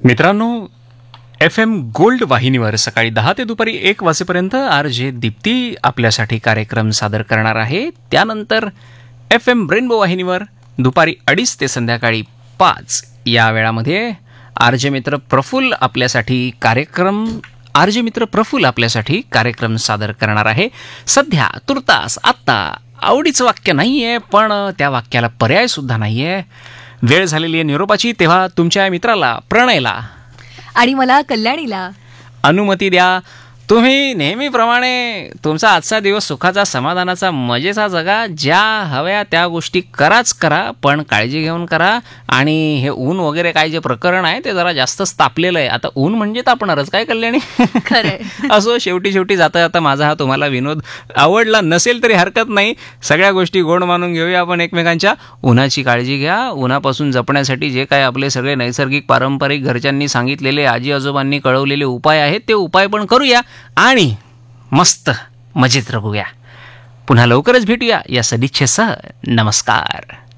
मित्रांनो, FM gold वाहिनीवर सकाळी 10 ते दुपारी 1 वाजेपर्यंत RJ दीप्ती आपल्यासाठी कार्यक्रम सादर करणार आहे. त्यानंतर FM रेनबो वाहिनीवर दुपारी 2:30 ते संध्याकाळी 5 या वेळामध्ये RJ मित्र प्रफुल्ल आपल्यासाठी कार्यक्रम सादर करणार आहे. सध्या तुर्तास आत्ता आवडीचं वाक्य नाही आहे, पण त्या वाक्याला पर्यायसुद्धा नाही आहे. वेळ झालेली आहे निरोपाची, तेव्हा तुमच्या मित्राला प्रणयला आणि मला कल्याणीला अनुमती द्या. तुम्ही नेहमीप्रमाणे तुमचा आजचा दिवस सुखाचा, समाधानाचा, मजेचा जगा. ज्या हव्या त्या गोष्टी करा, पण काळजी घेऊन करा. आणि हे ऊन वगैरे काय जे प्रकरण आहे ते जरा जास्तच तापलेलं आहे. आता ऊन म्हणजे तापणारच काय कल्याणी. खरंय. असो, शेवटी जाता माझा हा तुम्हाला विनोद आवडला नसेल तरी हरकत नाही. सगळ्या गोष्टी गोड मानून घेऊया आपण एकमेकांच्या. उन्हाची काळजी घ्या. उन्हापासून जपण्यासाठी जे काय आपले सगळे नैसर्गिक, पारंपरिक, घरच्यांनी सांगितलेले, आजी आजोबांनी कळवलेले उपाय आहेत ते उपाय पण करूया आणि मस्त मजेत रंगूया. पुन्हा लवकरच भेटूया या सदिच्छेसह. नमस्कार.